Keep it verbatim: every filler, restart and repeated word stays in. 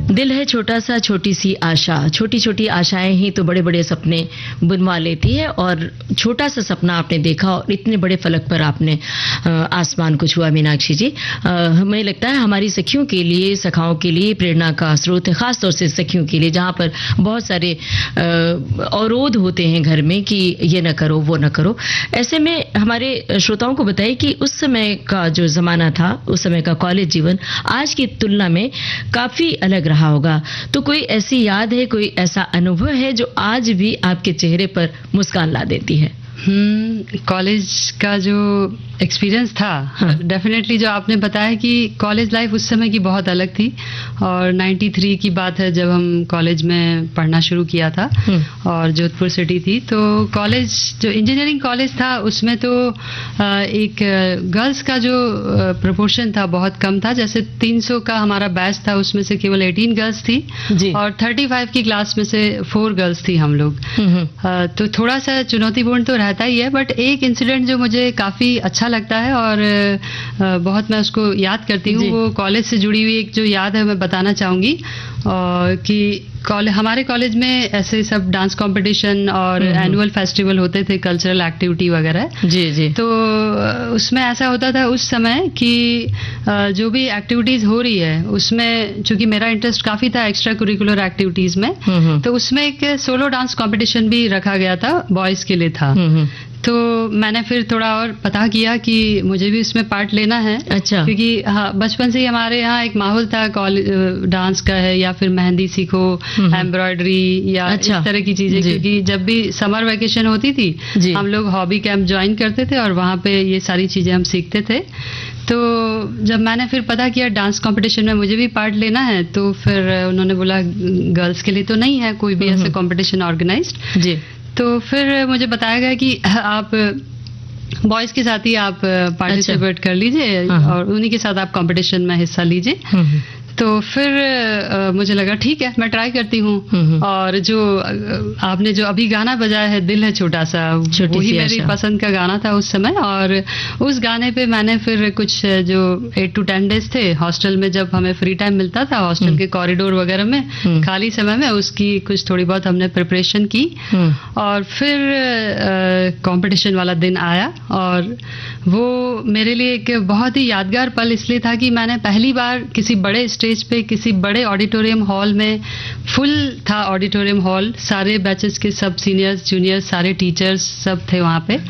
दिल है छोटा सा, छोटी सी आशा, छोटी छोटी आशाएं ही तो बड़े बड़े सपने बुनवा लेती है। और छोटा सा सपना आपने देखा और इतने बड़े फलक पर आपने आसमान को छुआ। मीनाक्षी जी, आ, हमें लगता है हमारी सखियों के लिए, सखाओं के लिए प्रेरणा का स्रोत है, खासतौर से सखियों के लिए, जहाँ पर बहुत सारे अवरोध होते हैं घर में कि ये न करो वो न करो। ऐसे में हमारे श्रोताओं को बताइए कि उस समय का जो जमाना था, उस समय का कॉलेज जीवन आज की तुलना में काफी अलग रहा होगा। तो कोई ऐसी याद है, कोई ऐसा अनुभव है जो आज भी आपके चेहरे पर मुस्कान ला देती है? हम्म कॉलेज का जो एक्सपीरियंस था, हाँ। डेफिनेटली जो आपने बताया कि कॉलेज लाइफ उस समय की बहुत अलग थी। और तिरानवे की बात है जब हम कॉलेज में पढ़ना शुरू किया था और जोधपुर सिटी थी। तो कॉलेज जो इंजीनियरिंग कॉलेज था उसमें तो एक गर्ल्स का जो प्रोपोर्शन था बहुत कम था। जैसे तीन सौ का हमारा बैच था, उसमें से केवल अठारह गर्ल्स थी जी। और पैंतीस की क्लास में से फोर गर्ल्स थी हम लोग। तो थोड़ा सा चुनौतीपूर्ण तो रहता ही है, बट एक इंसिडेंट जो मुझे काफी अच्छा लगता है और बहुत मैं उसको याद करती हूँ, वो कॉलेज से जुड़ी हुई एक जो याद है मैं बताना चाहूंगी। और कि कॉलेज, हमारे कॉलेज में ऐसे सब डांस कंपटीशन और एनुअल फेस्टिवल होते थे, कल्चरल एक्टिविटी वगैरह। जी जी। तो उसमें ऐसा होता था उस समय कि जो भी एक्टिविटीज हो रही है उसमें, चूंकि मेरा इंटरेस्ट काफी था एक्स्ट्रा करिकुलर एक्टिविटीज में, तो उसमें एक सोलो डांस कंपटीशन भी रखा गया था, बॉयज के लिए था। तो मैंने फिर थोड़ा और पता किया कि मुझे भी इसमें पार्ट लेना है। अच्छा। क्योंकि हाँ, बचपन से ही हमारे यहाँ एक माहौल था कॉलेज डांस का है, या फिर मेहंदी सीखो, एम्ब्रॉयडरी या अच्छा। इस तरह की चीजें। क्योंकि जब भी समर वेकेशन होती थी हम लोग हॉबी कैंप ज्वाइन करते थे और वहाँ पे ये सारी चीजें हम सीखते थे। तो जब मैंने फिर पता किया डांस कंपटीशन में मुझे भी पार्ट लेना है, तो फिर उन्होंने बोला गर्ल्स के लिए तो नहीं है कोई भी ऐसा कंपटीशन ऑर्गेनाइज्ड। जी। तो फिर मुझे बताया गया कि आप बॉयज के साथ ही आप पार्टिसिपेट कर लीजिए और उन्हीं के साथ आप कंपटीशन में हिस्सा लीजिए। तो फिर आ, मुझे लगा ठीक है मैं ट्राई करती हूँ। और जो आपने जो अभी गाना बजाया है दिल है छोटा सा, वही मेरी पसंद का गाना था उस समय। और उस गाने पे मैंने फिर कुछ जो एट टू टेन डेज थे हॉस्टल में, जब हमें फ्री टाइम मिलता था हॉस्टल के कॉरिडोर वगैरह में खाली समय में, उसकी कुछ थोड़ी बहुत हमने प्रिपरेशन की। और फिर कंपटीशन वाला दिन आया और वो मेरे लिए एक बहुत ही यादगार पल इसलिए था कि मैंने पहली बार किसी बड़े स्टेज पे, किसी बड़े ऑडिटोरियम हॉल में, फुल था ऑडिटोरियम हॉल, सारे बैचेस के सब सीनियर्स जूनियर्स सारे टीचर्स सब थे वहाँ पे।